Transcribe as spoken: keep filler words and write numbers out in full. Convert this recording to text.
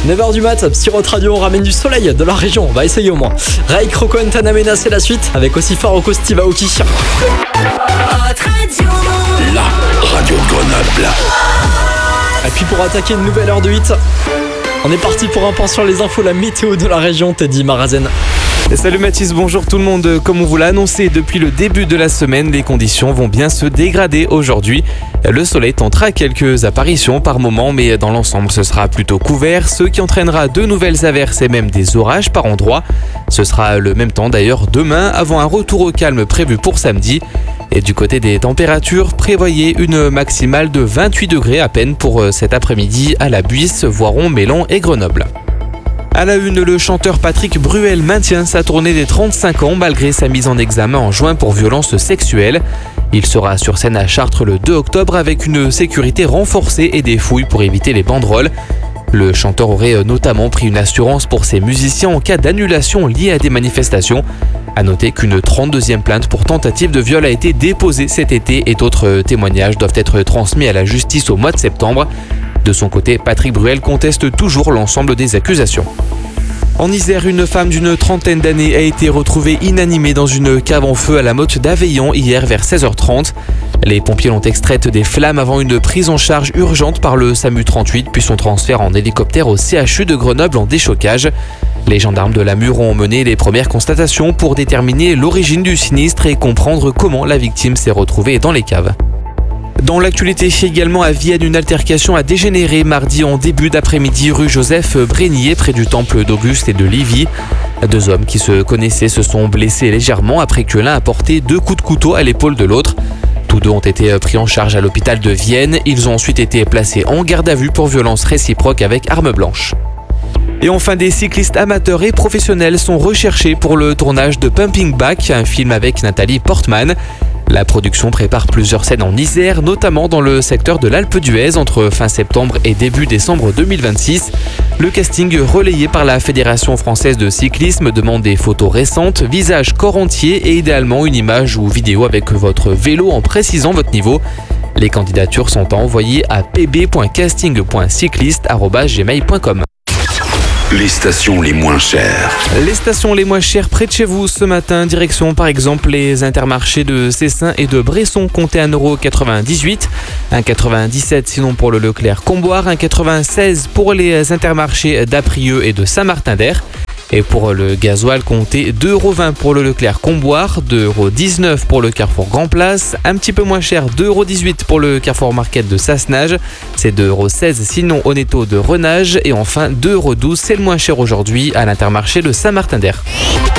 neuf heures du mat, Psyrote Radio, on ramène du soleil de la région, on va essayer au moins. Raik, Rocco and Tanamena, c'est la suite, avec aussi Faroko, Steve Aoki. La radio de Grenoble. Et puis pour attaquer une nouvelle heure de hit, on est parti pour un point sur les infos, la météo de la région, Teddy Marazen. Salut Mathis, bonjour tout le monde. Comme on vous l'a annoncé depuis le début de la semaine, les conditions vont bien se dégrader aujourd'hui. Le soleil tentera quelques apparitions par moment, mais dans l'ensemble ce sera plutôt couvert, ce qui entraînera de nouvelles averses et même des orages par endroits. Ce sera le même temps d'ailleurs demain, avant un retour au calme prévu pour samedi. Et du côté des températures, prévoyez une maximale de vingt-huit degrés à peine pour cet après-midi à la Buisse, Voiron, Mélan et Grenoble. À la une, le chanteur Patrick Bruel maintient sa tournée des trente-cinq ans malgré sa mise en examen en juin pour violence sexuelle. Il sera sur scène à Chartres le deux octobre avec une sécurité renforcée et des fouilles pour éviter les banderoles. Le chanteur aurait notamment pris une assurance pour ses musiciens en cas d'annulation liée à des manifestations. A noter qu'une trente-deuxième plainte pour tentative de viol a été déposée cet été et d'autres témoignages doivent être transmis à la justice au mois de septembre. De son côté, Patrick Bruel conteste toujours l'ensemble des accusations. En Isère, une femme d'une trentaine d'années a été retrouvée inanimée dans une cave en feu à la Motte d'Aveillon hier vers seize heures trente. Les pompiers l'ont extraite des flammes avant une prise en charge urgente par le SAMU trente-huit puis son transfert en hélicoptère au C H U de Grenoble en déchocage. Les gendarmes de la Mure ont mené les premières constatations pour déterminer l'origine du sinistre et comprendre comment la victime s'est retrouvée dans les caves. Dans l'actualité également à Vienne, une altercation a dégénéré mardi en début d'après-midi rue Joseph Brénier près du temple d'Auguste et de Livy. Deux hommes qui se connaissaient se sont blessés légèrement après que l'un a porté deux coups de couteau à l'épaule de l'autre. Tous deux ont été pris en charge à l'hôpital de Vienne. Ils ont ensuite été placés en garde à vue pour violence réciproque avec arme blanche. Et enfin, des cyclistes amateurs et professionnels sont recherchés pour le tournage de Pumping Back, un film avec Nathalie Portman. La production prépare plusieurs scènes en Isère, notamment dans le secteur de l'Alpe d'Huez entre fin septembre et début décembre deux mille vingt-six. Le casting relayé par la Fédération française de cyclisme demande des photos récentes, visage, corps entier et idéalement une image ou vidéo avec votre vélo en précisant votre niveau. Les candidatures sont à envoyer à p b point casting point cycliste arobase gmail point com. Les stations les moins chères. Les stations les moins chères près de chez vous ce matin, direction par exemple les intermarchés de Cessin et de Bresson, comptez un euro quatre-vingt-dix-huit, un euro quatre-vingt-dix-sept sinon pour le Leclerc Comboire, un euro quatre-vingt-seize pour les intermarchés d'Aprieux et de Saint-Martin-d'Air. Et pour le gasoil, comptez deux euros vingt pour le Leclerc Comboire, deux euros dix-neuf pour le Carrefour Grand Place, un petit peu moins cher, deux euros dix-huit pour le Carrefour Market de Sassenage, c'est deux euros seize sinon au Netto de Renage, et enfin deux euros douze, c'est le moins cher aujourd'hui à l'Intermarché de Saint-Martin-d'Air.